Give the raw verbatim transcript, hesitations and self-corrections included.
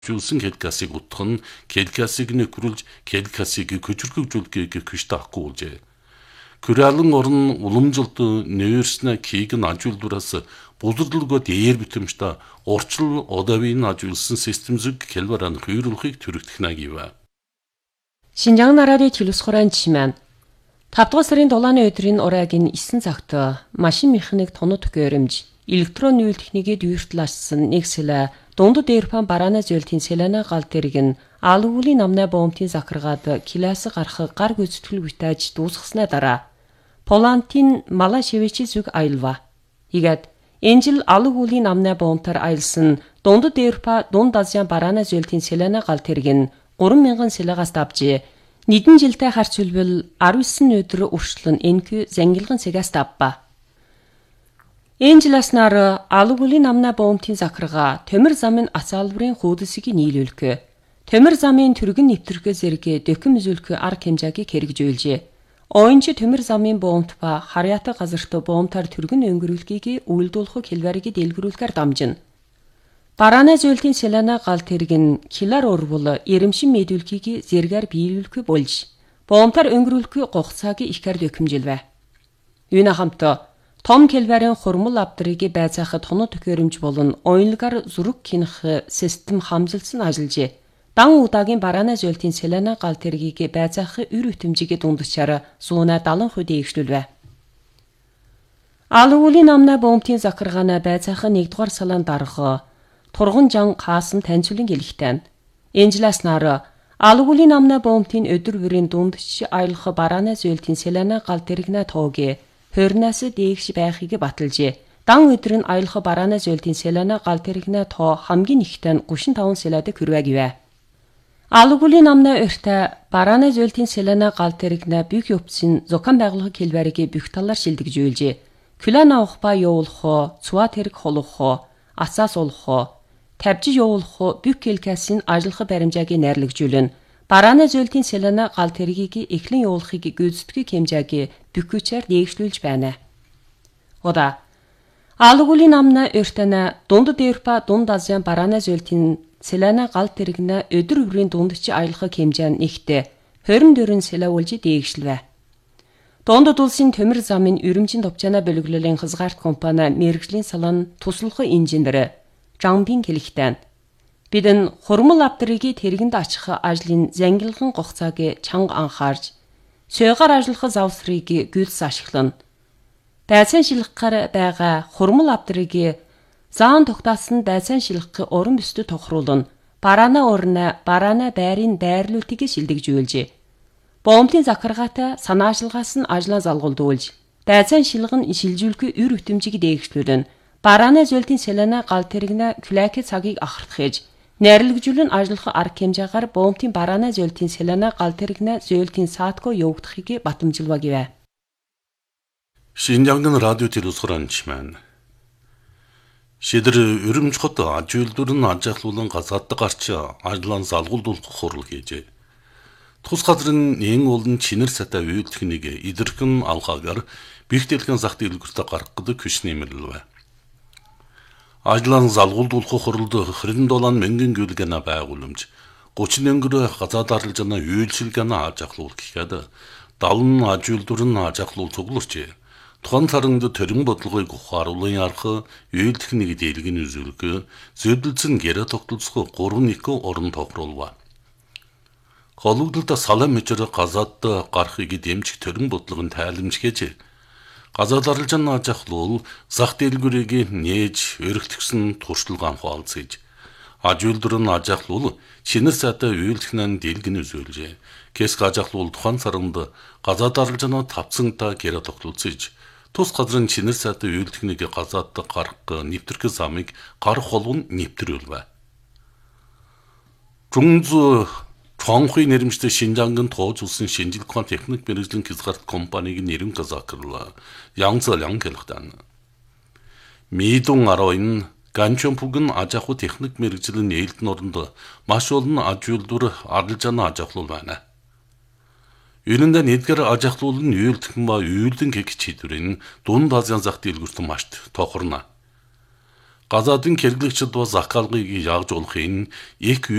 Жуулсан келгасыг утгах нь келгасыг нөхрүүлж келгасыг көчөргөжүүлэхийг хүч таахгүй болжээ. Күрэлэн орн уламжилт нөөрснө кийг нь ажуулдураас булдрлгоо дээр битэмжтэй орчил одавын ажуулсан систем зүг келбаран хүйрүүлэхийг төрөгдөх нагива. Шинжаан нарааны төлөс хураан чимэн тавдугаар сарын дулааны өдрийн ураагийн эсэн цагт машин механик тонод төхөөрөмж электрон нүүл техникэд үйртлашсан нэг сэлэ дундад дээрпан бараана зөөлтийн сэлэна гал тэрэг нь алгуулийн намнаа боомтын захаргаад килаас гарах гар гүйцэтгэл битаж дуусгаснаа дараа Полантин мала шивэчи зүг аялва. Игээд энжил алгуулийн намнаа боомтар аялсан дундад дээрпа дунд азян бараана зөөлтийн сэлэна гал тэрэг нь гурван мянган сэлэгаас давжээ. Нийтэн жилдээ харц үлбэл арван өдөр үршлэн энкү зангилган сэгээс давба. Энжиласнаар алгуулийн намнаа боомтын захарга төмөр замын ацаалбарын хуудасыг нийлүүлэх. Төмөр замын түргэн нэвтрэх зэрэг дөкөм үзүүлэх арга хэмжээгийг хэрэгжүүлжээ. Ойнч төмөр замын боомт ба харьяатаг газарт боомтаар түргэн өнгөрүүлэхийг үйлдүүлэх хэлбэрийг дэлгэрүүлэхээр дамжина. Бараана зөөлтийн сэлэна гал тэрэг нь килар урвал эрэмшин мэдүүлэхийг зэргээр биелүүлэх болж боомтаар өнгөрүүлэх гугацааг ихээр дөкөмжилвэ. Юуна хамт том келбарын хурмал авдрыг байцаахад тоноо төхөөрөмж болон ойнлагаар зүрэг кинх систем хамжилсан ажиллажээ. Дан удаагийн бараана зөөлтийн сэлэна гал тэргийг байцаах өр үтэмжийг дундчаар сууна далан хөдөө эгшлүүлвэ. Алгуулийн намнаа боомтын захаргаана байцаах нэгдүгээр салаан дарга турган жан хаасан таньцуулан гэлэгтэн. Энжиласнаар алгуулийн намнаа боомтын өдөр бүрийн дундч аялах бараана зөөлтийн сэлэна гал тэрэгнэ тоогэ хорноос дээгш байхыг баталжээ. Дан өдөр нь аялах бараана зөөлтийн сэлэна гал тэрэгнэ тоо хамгийн ихтэй нь гучин таван сэлэдэг хүрвэгивэ. Алгуулийн намнаа өртө бараана зөөлтийн сэлэна гал тэрэгнэ бүх өвчин зокан байгуулах хэлбэрийг бүх талаар шилдэгжүүлжээ. Күлэн авах ба явуулах, цуа тэрэг холох, ацаас улах, тавьж явуулах бүх келкасийн ажиллах баримжааг найрлагжуулна. Бараана зөөлтийн сэлэна гал тэргийг эхлэн явуулахыг гүйцэтгэх хэмжээг бүх хүчээр дээгшлүүлж байна. Ода алгуулийн намнаа өртөна дунд дээрпа дунд азян бараана зөөлтийн сэлэна гал тэрэгнэ өдөр бүрийн дундч аялах хэмжээ нь ихтэй хорин дөрөн сэлэвүүлж дээгшлвэ. Дунд улсын төмөр замын өрөмжийн товчаана бөлөглөлийн хязгаарт компани мэргэжлийн салон туслах инженер Жамбин хэлэхтэн. Бидэн хурмал авдрыг тэргэнд ачих ажлын зангилган гугацааг чанга анхаарж сойгоор ажиллах завсрыг гүйцэс ашиглана. Дайсан шилгахаар байгаа хурмал авдрыг заан тогтаасан дайсан шилгэх уран бүстэд тохируулна. Бараана урна бараана байрын дайрлуултыг шилдэгжүүлжээ. Боомтын захаргаатай санаачлагаас нь ажлаа залгуулдуулж, дайсан шилгэн шилжүүлэх өр үтэмжийг дээгшлүүлнэ. Бараана зөөлтийн сэлэна гал тэрэгнэ клаки цагийг ахархаж, найрлагжуулан ажиллах арга хэмжээгээр боомтын бараана зөөлтийн сэлэна гал тэрэгнэ зөөлтийн саатко явагдахыг батамжилвагивэ. Шинжаан радио төлөс хураан чимэн. Шидэр өрөмжхөд ажуулдур нь ажиглуулан газааддаг гарч ажлаан залгуулдуулах хурал хийжээ. Тус газрын эн болон чинэр сатай үйл техник идэрхэн алхаагаар бихтэлхэн зах дэлгүүртэ гарах гэдэг хүч нэмэрлэвэ. Ажлаан залгуулдуулах хуралд хэрэнд долоон мянган гүйлгэнэ байгууламж гучин өнгөр газаад арилжана үйлчилгэнэ ажиглуул гэхэд далн ажуулдур нь ажиглуул цугларчээ. Тухайн саранд төрийн бодлогыг ухааруулан ярах, үйл техник дэлгэн үзүүлэх, зөвлөсөн гэрэ тогтолцох гурван нэг орон тохируулва. Хологдолд салан мичэр газаад гарахыг дэмжих төрийн бодлогын тайламжгээж газаад арилжааны ажиглуул зах дэлгүүрийг нээж өргөтгсөн туршлагаан хуалцаж ажуулдур нь ажиглуул шинэр сайтай үйл техникийн дэлгэн үзүүлжээ. Кэск ажиглуул тухайн саранд газаад арилжааны тавцантай гэрэ тогтолцож тус газрын чинэр сайтай үйл техник газаад гарах нэвтрэх замыг гарах холбон нэвтрүүлвэ. Жунз Чонхуй нэрмжтэй Шинжаангын тоож улсын шинжилгээ ухаан техник мэргэжлийн хязгаарт компаниг нэрэн газаакрлаа. Янзалан хэлэхтэн. Мидун ароин Ганчонпугн аж ахуй техник мэргэжлийн нээлтэн оронд маш олон ажуулдур арилжааны ажиглуул байна. Үүнэндээ нэгдгэр ажиглуул нь үйлдэх ба үйлдэн гэх чийдвэрийн дунд Азийн зах дэлгүүрт маш тохирно. Газаадын хэрэглэгчид ба захиалгыг яаж олохын их